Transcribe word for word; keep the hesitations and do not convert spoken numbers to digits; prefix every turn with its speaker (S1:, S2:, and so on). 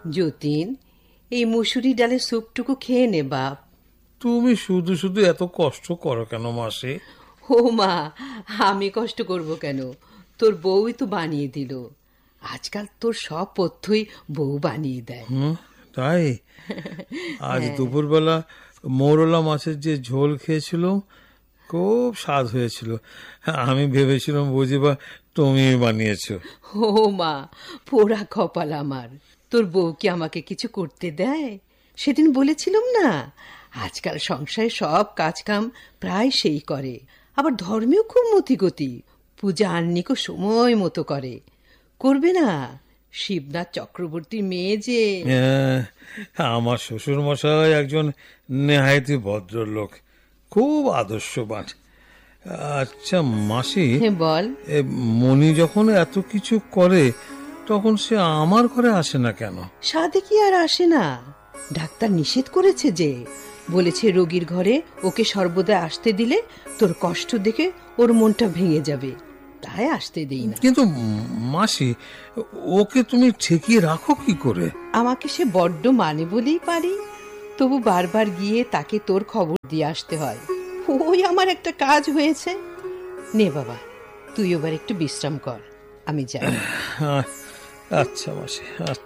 S1: যতীন, এই মুসুরি ডালের স্যুপটুকু খেয়ে নে বাপ।
S2: তুমি শুধু শুধু এত কষ্ট করো কেন মাসি?
S1: ও মা, আমি কষ্ট করব কেন? তোর বউই তো বানিয়ে দিল। আজকাল তোর সব পথ্যই বউ বানিয়ে দেয়।
S2: হুম, তাই? আজ দুপুরবেলা মৌরলা মাছের যে ঝোল খেয়েছিলাম, খুব স্বাদ হয়েছিল। আমি ভেবেছিলাম বুঝি বা তুমি বানিয়েছো।
S1: ও মা, পোড়া কপাল আমার। তোর বউ কি আমাকে কিছু করতে দেয়? সেদিন বলেছিলাম না, আজকাল সংসারে সব কাজকাম প্রায় সেই করে। আবার ধর্মেও খুব মতিগতি, পূজা আহ্নিকও সময় মতো করে। করবে না? শিবনাথ চক্রবর্তীর মেয়ে যে।
S2: হ্যাঁ, আমার শ্বশুর মশাই একজন নেহায়েতি ভদ্রলোক, খুব আদর্শবান। আচ্ছা মাসি,
S1: হ্যাঁ বল।
S2: এ মণি যখন এত কিছু করে তখন সে আমার ঘরে আসে না কেন?
S1: সাধে কি আর আসে না? ডাক্তার নিষেধ করেছে যে, বলেছে রোগীর ঘরে ওকে সর্বদা আসতে দিলে তোর কষ্ট দেখে ওর মনটা ভেঙে যাবে, তাই আসতে দেই না।
S2: কিন্তু মাসি, ওকে তুমি ঠেকিয়ে রাখো কি করে?
S1: আমাকে সে বড্ড মানে বলেই পারি, তবু বারবার গিয়ে তাকে তোর খবর দিয়ে আসতে হয়। ওই আমার একটা কাজ হয়েছে। নে বাবা, তুই এবার একটু বিশ্রাম কর, আমি যাই।
S2: আচ্ছা মাসি।